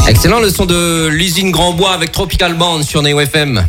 Excellent le son de l'usine Grand Bois avec Tropical Band sur Neo FM.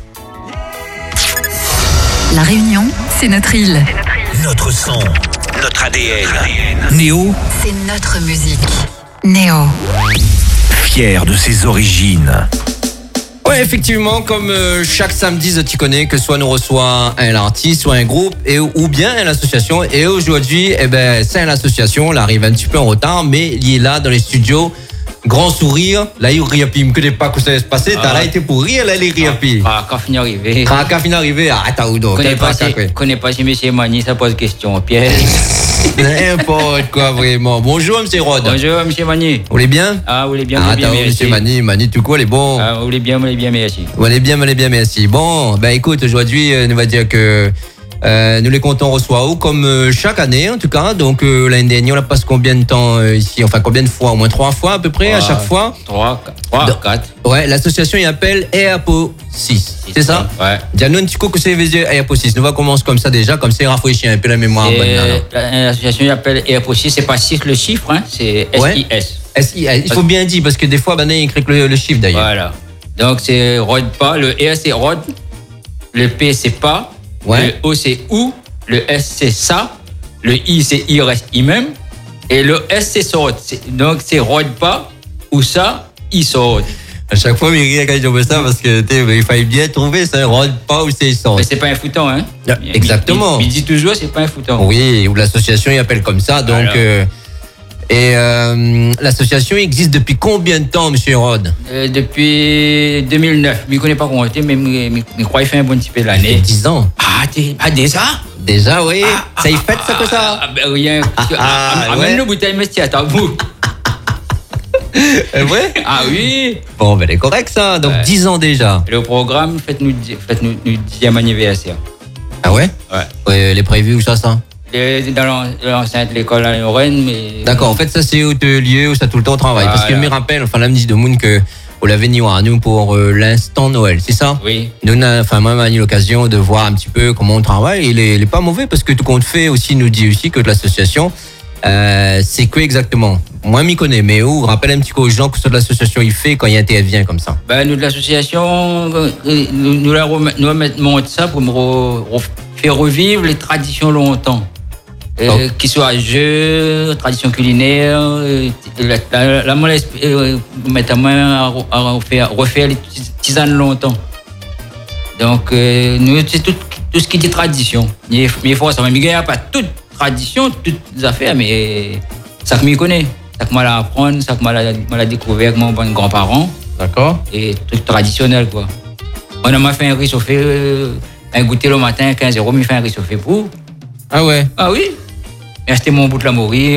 La Réunion, c'est notre île. Notre son, notre ADN. Néo, c'est notre musique. Néo. Fier de ses origines. Ouais, effectivement, comme chaque samedi, tu connais, que soit nous reçoit un artiste, soit un groupe, ou bien l'association. Et aujourd'hui, c'est l'association, on arrive un petit peu en retard, mais il est là dans les studios. Grand sourire, là il rit, puis il me connaît pas que ça va se passer, t'as là été pour rire, là il rit, puis. Quand fin arrivé. Quand fin arrivé, t'as où donc? Connais pas si M. Mani, ça pose question, Pierre. N'importe quoi, vraiment. Bonjour, M. Rod. Bonjour, M. Mani. Vous allez bien? Ah, vous allez bien, merci. M. Mani, tout quoi, elle est bon? Ah, vous allez bien, merci. Vous allez bien, merci. Bon, écoute, aujourd'hui, on va dire que nous les comptons reçoit où comme chaque année en tout cas. Donc l'année dernière on a passé combien de temps ici, enfin combien de fois, au moins 3 fois à peu près à chaque fois. 3, 4. Ouais, l'association il appelle EAPO 6. C'est ça? Ouais. Dis-nous un petit coup que c'est EAPO 6. Nous va commencer comme ça déjà, comme ça il rafraîchit un peu la mémoire. L'association il appelle EAPO 6, c'est pas 6 le chiffre, hein, c'est SIS. SIS. Il faut bien dire parce que des fois il écrit le chiffre d'ailleurs. Voilà. Donc c'est Rod pas, le E c'est Rod, le P c'est pas. Ouais. Le O c'est ou, le S c'est ça, le I c'est I reste I même, et le S c'est sort. Donc c'est Rod pas, ou ça, I sort. À chaque fois, il rit quand je vois ça parce que il fallait bien trouver ça, Rod pas ou c'est sort. Mais c'est pas un fouton, hein. Exactement. Il dit toujours c'est pas un fouton. Oui, ou l'association il appelle comme ça, donc. L'association existe depuis combien de temps, Monsieur Rod? Depuis 2009. Je ne connais pas comment c'était, mais je crois qu'il fait un bon petit peu de l'année. 10 ans. Déjà? Déjà, oui. Ça y fait ça que ça? Rien. Amène le bouteille, mais c'est à ta boue. Ouais? Ah oui. Bon, elle est correcte ça. Donc 10 ans déjà. Le programme, faites-nous 10e anniversaire. Ah ouais? Ouais. Les prévus où ça? Dans l'enceinte de l'école à Lorraine, mais. D'accord, en fait, ça c'est au lieu où ça tout le temps travaille. Parce que je me rappelle, enfin, là, me dit de Moon que on l'avait venu à nous pour l'instant Noël, c'est ça? Oui. Nous, moi, on a eu l'occasion de voir un petit peu comment on travaille. Il est pas mauvais parce que tout compte fait aussi, nous dit aussi que de l'association, c'est quoi exactement? Moi, je m'y connais, mais rappelle un petit peu aux gens que ce de l'association il fait quand il intervient comme ça. Nous de l'association, nous mettons ça pour faire revivre les traditions longtemps. Qu'ils soient jeux, traditions culinaires, la moleste, mettre à main à refaire les tisanes longtemps. Donc, nous, c'est tout ce qui dit tradition. Mais faut ça, il n'y a pas toute tradition, toutes les affaires, mais ça que je connais, ça que moi l'apprendre, ça que moi l'a découvert avec mon grand-parent. D'accord. Et truc traditionnel, quoi. On m'a fait un riz chauffé, un goûter le matin, 15 €, mais fait un riz chauffé pour. Ah ouais? Ah oui? Et c'était mon bout de la morue,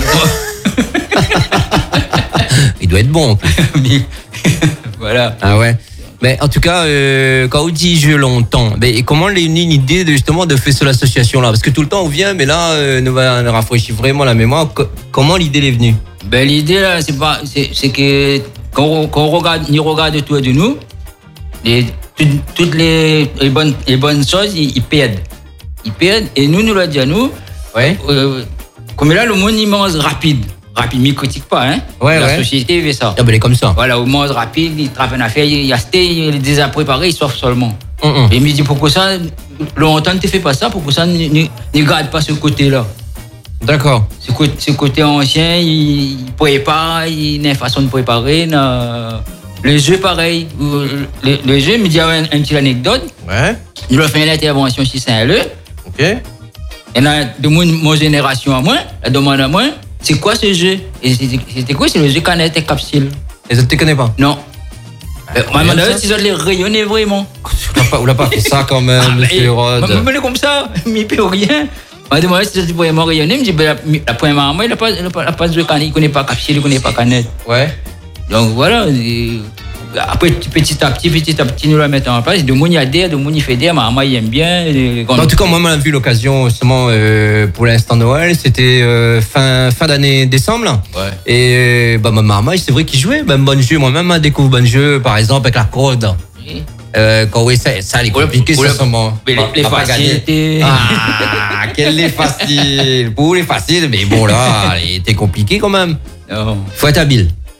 Il doit être bon en plus. Voilà. Ah ouais. Mais en tout cas, quand on dit jeu longtemps, comment il y a une idée justement de faire sur l'association là? Parce que tout le temps on vient, mais là, nous va rafraîchir vraiment la mémoire. Comment l'idée est venue? L'idée là, c'est que quand on regarde autour de nous, toutes les bonnes choses, ils perdent. Ils perdent, et nous l'a dit à nous. Ouais. Comme là, le monde il mange rapide, mais il critique pas, hein. La société fait ça. Ah elle est comme ça. Voilà, on mange rapide, il travaille une affaire, il y a déjà préparé, il s'offre seulement. Et il me dit pourquoi ça, longtemps ne fait pas ça, pourquoi ça ne garde pas ce côté-là. D'accord. Ce côté ancien, il prépare, il a une façon de préparer. Le jeu, pareil. Le jeu, il me dit une petite anecdote. Ouais. Il a fait une intervention chez Saint-Leu. Ok. Il y a de mon génération à moi, la demande à moi, c'est quoi ce jeu? Et c'était quoi? C'est le jeu canette et capsule. Et ça ne te connais pas? Non. Maman, si je les rayonner vraiment. On l'a pas fait ça quand même, monsieur Rod. Je me comme ça, mais il ne peut rien. Je me demande si je vraiment rayonner. Je me dis, la première maman, il n'a pas de jeu canette, il ne connaît pas capsule, il ne connaît pas canette. Ouais. Donc voilà. Après, petit à petit, nous la mettons en place. De monde y adhère, de monde y fédère. Ma maman y aime bien. En tout cas, moi, on a vu l'occasion justement pour l'instant Noël. C'était fin d'année décembre. Là. Ouais. Et ma maman, c'est vrai qu'il jouait. Ben, bon jeu. Moi-même, je découvre bon jeu, par exemple, avec la corde. Oui. Quand oui, ça est compliqué, ça sûrement. Les facilités. Ah, quel est facile. Pour les faciles, mais bon, là, il était compliqué quand même. Non. Faut être habile.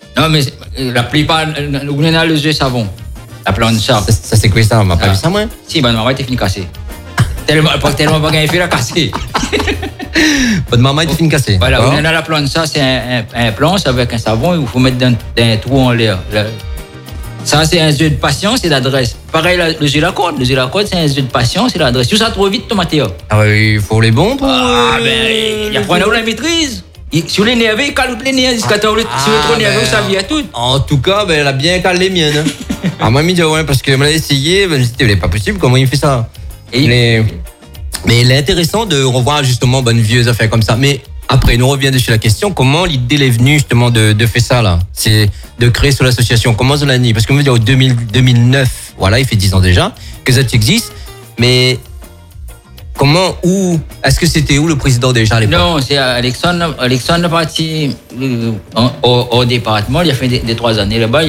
Non, mais la plupart, on a le jeu savon. La plancha. Ça c'est quoi ça? On m'a pas vu ça, moi? Si, ben, maman était fini cassée. Tellement pas gagné, fait la casser. Votre maman est fini cassée. Voilà, on a la plancha, c'est un planche avec un savon, il faut mettre dans un trou en l'air. Ça, c'est un jeu de patience et d'adresse. Pareil, le jeu de la corde. Le jeu de la corde, c'est un jeu de patience et d'adresse. Si ça trop vite, tomate. Ah oui, il faut les bons pour... Il y a pas la maîtrise. Si vous l'énervez, il cale les nerfs. Si vous êtes trop nerveux, ça vient tout. En tout cas, elle a bien calé les miennes. Moi, je me dis, ouais, parce que je l'ai essayé, je me suis dit, c'est pas possible, comment il fait ça? Mais il est intéressant de revoir justement bonne vieuse affaire comme ça. Mais après, nous revient dessus la question, comment l'idée est venue justement de faire ça là? C'est de créer sur l'association. Comment ça l'a dit? Parce qu'on veut dire au 2009, voilà, il fait 10 ans déjà que ça existe. Mais comment, où, est-ce que c'était où le président déjà à l'époque? Non, c'est Alexandre parti au département, il a fait des 3 années là-bas,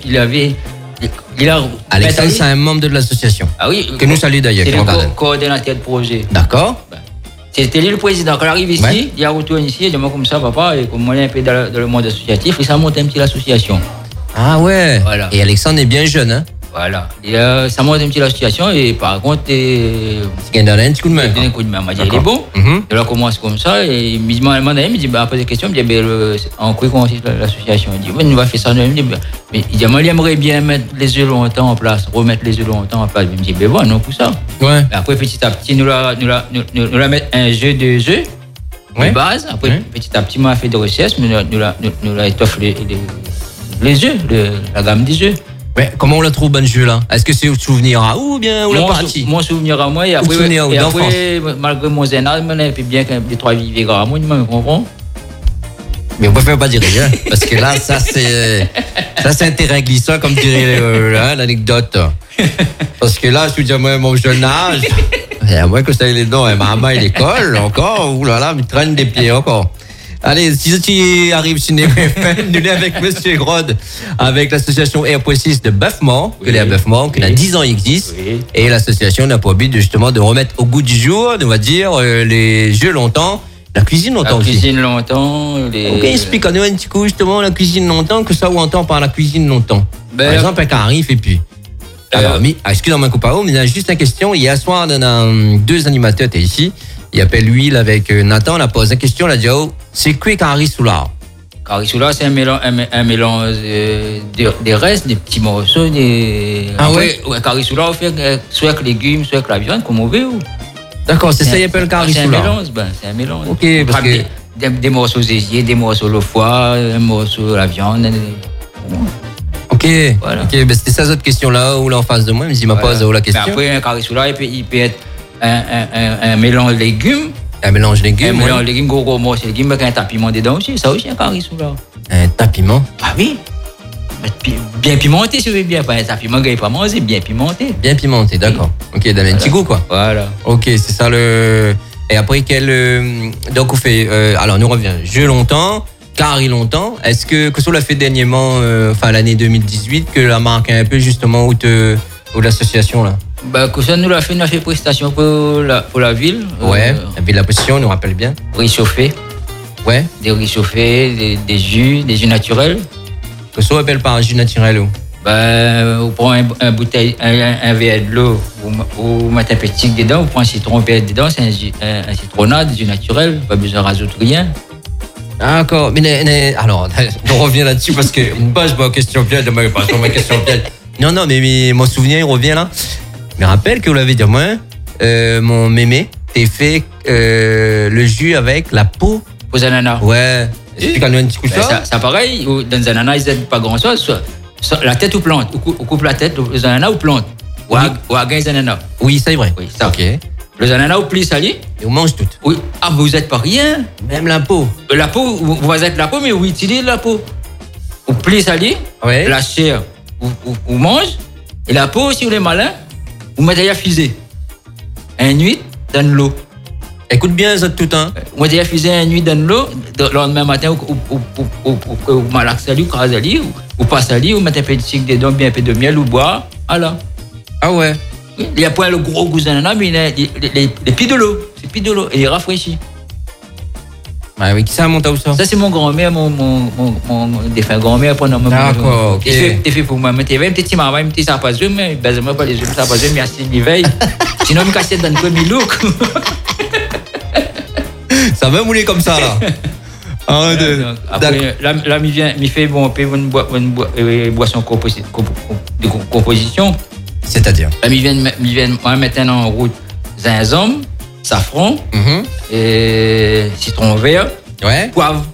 Alexandre, c'est un membre de l'association. Ah oui. Que nous saluons d'ailleurs. C'est le coordinateur de projet. D'accord. C'était lui le président. Quand il arrive ici, il a retourné ici, il dit moi comme ça, papa, et comme on est un peu dans le monde associatif, et ça monte un petit l'association. Ah ouais. Voilà. Et Alexandre est bien jeune, hein? Voilà. Et ça monte un petit l'association, et par contre, il donne un petit coup de main. Il donne un coup de main. Il m'a dit, il est bon. Et là, commence comme ça, et il me dit, bah, après des questions, il me dit, en quoi consiste l'association? Il dit, ouais, on va faire ça. Il me dit, mais il dit, moi, il aimerait bien mettre les jeux longtemps en place, remettre les jeux longtemps en place. Il me dit, ben bon, non, pour ça. Ouais. Et après, petit à petit, nous la mettre un jeu de jeux, de base. Après, petit à petit, moi, fait des recherches, mais nous la étoffe les jeux, la gamme des jeux. Ouais, comment on la trouve, bon jeu là? Est-ce que c'est au souvenir à ou bien ou la partie? Mon souvenir à moi, et après, malgré mon jeune âge, je puis bien que les 3 vives à moi, je me comprends. Mais on préfère pas dire rien, parce que là, ça c'est un terrain glissant, comme dirait l'anecdote. Parce que là, je suis déjà moi, mon jeune âge, à moins que ça ait les dents, maman et l'école, encore, oulala, il traîne des pieds encore. Allez, si tu arrives sur NEO-FM, nous sommes avec Monsieur Grod, avec l'association Air.6 de Bœufmont, que les Bœufmont, qui a 10 ans existe. Oui. Et l'association n'a pour but justement de remettre au goût du jour, on va dire, les jeux longtemps, la cuisine longtemps aussi. La cuisine longtemps. Ok, explique-nous un petit coup justement la cuisine longtemps, que ça ou entend par la cuisine longtemps. Par exemple, un arrive et puis. Alors, excusez-moi, mais il y a juste une question. Hier soir, on a 2 animateurs étaient ici. Il appelle l'huile avec Nathan, on a posé une question, on a dit, c'est quoi Carré Soulard? Carré Soulard, c'est un mélange des restes, des petits morceaux. Ah ouais? Carré Soulard, on fait soit avec légumes, soit avec la viande, comme on veut. D'accord, c'est ça, il appelle Carré Soulard. C'est un mélange. Ok, parce que... Des morceaux d'hésier, des morceaux de foie, un morceau de la viande. Ok, voilà. Ok, ben c'était ça, cette question-là, ou là en face de moi, mais il m'a posé la question. Mais après, un Carré Soulard, il peut être un mélange de légumes. Un mélange de légumes. Un mélange de légumes, gros morceaux de légumes avec un tapiment dedans aussi. Ça aussi, un Carré Soulard. Un tapiment? Ah oui. Bien pimenté, si vous voulez bien. Pas un tapiment que vous n'avez pas mangé, bien pimenté. Bien pimenté, d'accord. Ok, dans un petit goût, quoi. Voilà. Ok, c'est ça le. Et après, donc, on fait. Alors, nous revient. Jeu longtemps, Carré longtemps. Est-ce que ça l'a fait dernièrement, l'année 2018, que la marque un peu justement ou l'association, là? Que ça nous l'a fait, nous a fait prestation pour la ville. Ouais, la ville de la Position, on nous rappelle bien. Riz chauffé. Ouais. Des riz chauffés, des jus naturels. Que ça appelle par un jus naturel ou? On prend un bouteille, un verre de l'eau, vous mettez un petit dedans, vous prenez un citron vert dedans, c'est un citronnade, du jus naturel, pas besoin de rajouter rien. D'accord, mais alors, on revient là-dessus parce que je vois question piège, demain pas sur ma question piège. Non, mais mon souvenir il revient là. Je me rappelle que vous l'avez dit, moi, mon mémé, t'es fait le jus avec la peau. Aux ananas. Ouais. Explique-nous un petit coup ça. Ça pareil, dans les ananas, ils n'aident pas grand-chose. La tête ou plante, on coupe la tête, les ananas ou plante. Ou à les ananas. Oui, c'est vrai. Oui, ça. Ok. Les ananas ou plis salés. Et on mange toutes. Oui. Ah, vous n'êtes pas rien. Même la peau. La peau, vous êtes la peau, mais vous utilisez la peau. Vous plis salés, ouais. La chair, vous mangez. Et la peau, si vous êtes malin, vous mettez à fiser. Un nuit dans l'eau. Écoute bien, ça tout hein. Vous mettez à fiser un nuit dans l'eau. Le lendemain matin, vous malaxez à lui, crasez à lui, vous passez à lui, vous mettez un peu de sucre dedans, bien un peu de miel, ou boire. Voilà. Ah ouais. Il n'y a pas le gros goût d'ananas, mais les pieds de l'eau. C'est pieds de l'eau. Et il rafraîchit. Ah oui, qui ça monte où ça? Ça, c'est mon grand-mère, mon défunt grand-mère pendant mon D'accord, ok. T'es fait pour moi. Mais t'es un petit maman, un petit sapin, mais baise-moi pas les yeux, sapin, mais assez veille. Sinon, me casser dans le premier look. Ça va mouler comme ça, là. Ah, après, là, il fait une boisson de composition. C'est-à-dire? Là, il vient maintenant en route zinzom, safran, et citron vert, poivre.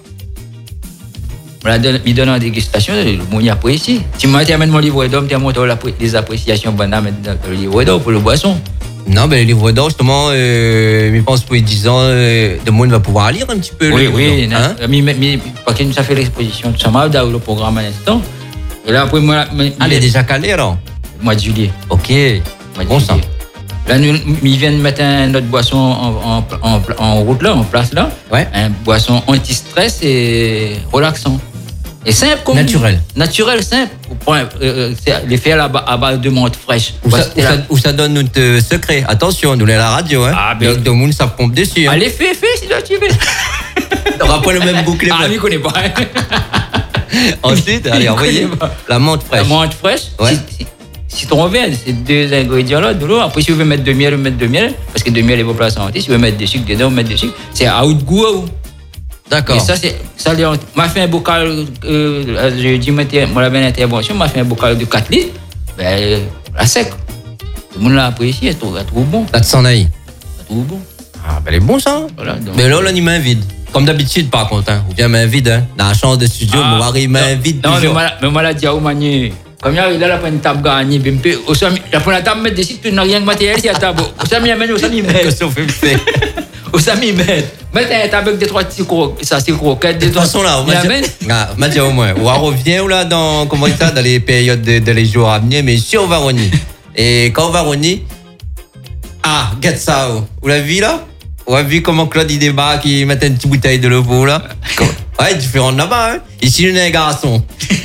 Il donne en dégustation, le monde y apprécie. Si moi, tu amènes mon livre d'or, tu as montré les appréciations bonnes dans le livre d'or pour le boisson. Non, mais le livre d'or, justement, je pense pour les 10 ans, le monde va pouvoir lire un petit peu. Oui. Hein? Mais ça fait l'exposition, tout ça m'a le programme à l'instant. Et là, après, moi. Elle est déjà calée, alors? Mois de juillet. Ok. Bon sang. Là, ils viennent mettre notre boisson en route, là, en place, là. Ouais. Un boisson anti-stress et relaxant. Et simple comme. Naturel, simple. Les faire à base de menthe fraîche. Où ça donne notre secret. Attention, nous, on est à la radio, hein. Ah, ben. Donc, le monde, ça pompe dessus. Hein. Allez, fais, si tu veux. T'auras pas le même bouclier. Ah, lui, connaît pas. Ensuite, allez, envoyez la menthe fraîche. La menthe fraîche. Ouais. Citron vert, c'est 2 ingrédients-là de l'eau. Après, si vous voulez mettre de miel, mettre de miel. Parce que de miel est pour la santé. Si vous voulez mettre des sucres dedans, mettre des sucres. C'est à haut de goût. D'accord. Et ça, m'a fait un bocal, je dis, moi, la bonne intervention, m'a fait un bocal de 4 litres. Ben, la sec. Tout le monde l'a apprécié, elle trouve bon. Ça te s'en aille. Elle trouve bon. Ah, ben, elle est bon, ça. Voilà, donc, mais là, on y met un vide. Comme d'habitude, par contre, hein. Ou bien main vide, hein. Dans la chambre de studio, mon mari main vide. Non, mais moi, la dit à Oumani. Comme il arrive là, il a une table gagnée, il prend la table, mettre des sites, il n'a rien de matériel, c'est la table. Au Sami, il amène, au Sami, il met. Qu'est-ce qu'on fait? Au Sami, il met. Mettez un table avec des 3 petits croquettes. De toute façon, là, on va dire au moins, on revient là dans, comment ça, dans les périodes de les jours à venir, mais sur Varoni. Et quand on va Varoni, get ça, vous l'avez vu là? On a vu comment Claude il débarque, il met une petite bouteille de l'eau là. Ouais, différent de là-bas, hein. Ici, on est un garçon.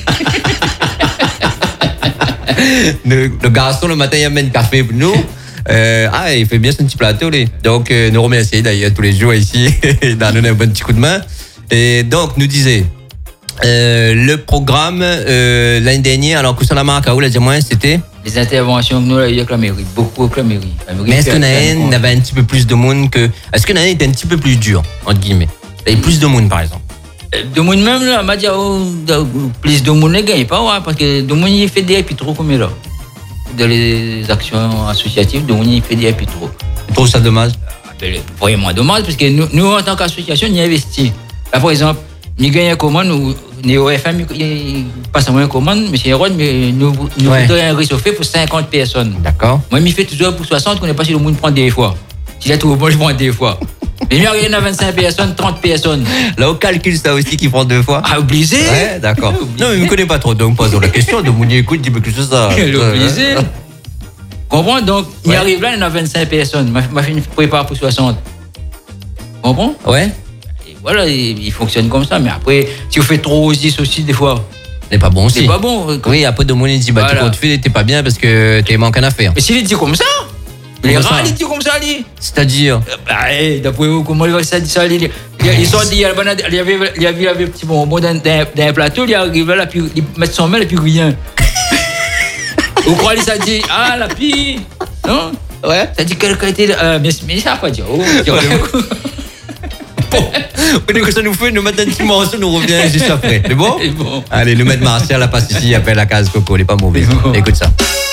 Le garçon, le matin, il amène café pour nous. Il fait bien son petit plateau. Donc, nous remercions d'ailleurs tous les jours ici d'en un bon petit coup de main. Et donc, nous disait le programme l'année dernière, alors que sur la marque à où la diamant, c'était les interventions que nous avons eues avec la mairie, beaucoup avec la mairie. Mais est-ce que Naën avait un petit peu plus de monde que. Est-ce que Naën était un petit peu plus dur, entre guillemets? Il y avait plus de monde, par exemple. De monde même, là, m'a dit, plus de monde ne gagne pas, ouais, parce que de monde, il fait des épis trop comme là. Dans les actions associatives, de monde, il fait des épis trop. Tu trouves ça dommage? Vraiment dommage, parce que nous en tant qu'association, on y investit. Là, par exemple, nous gagnons une commande, nous FM, pas seulement une commande, M. Hérode, mais nous faisons un réchauffé pour 50 personnes. D'accord. Moi, je fais toujours pour 60, qu'on n'est pas si le monde prend des fois. Si là, tout le monde, je prends des fois. Mais il y a 25 personnes, 30 personnes. Là, on calcule ça aussi qui prend 2 fois. Ah, obligé. Ouais, d'accord. Non, mais je ne connais pas trop, donc pose la question. De mon écoute, dis-moi que c'est ça. Obligé. Comprends? Donc, il arrive là, il y en a 25 personnes. Ma fille prépare pour 60. Comprends? Ouais. Et voilà, il fonctionne comme ça. Mais après, si vous faites trop aussi des fois. C'est pas bon aussi. C'est pas bon. Oui, après, de mon il dit, bah, tu comptes faire, t'es pas bien parce que t'es manqué à faire. Mais s'il dit comme ça, les rats, il dit comme ça, lui. C'est-à-dire? D'après vous, comment il va ça dit? Ils sont dit, il y avait un petit bonbon dans un plateau, il arrive là, puis il met son mail et puis rien. Vous croyez ça dit, la pire. Non? Ouais. Ça dit quelqu'un était là. Mais ça va pas dire. Bon, que ça nous fait, nous mettre un petit morceau, nous revient juste après. C'est bon? C'est bon. Allez, le maître Martial, la passe ici, appelle la case Coco, il est pas mauvais. Écoute ça.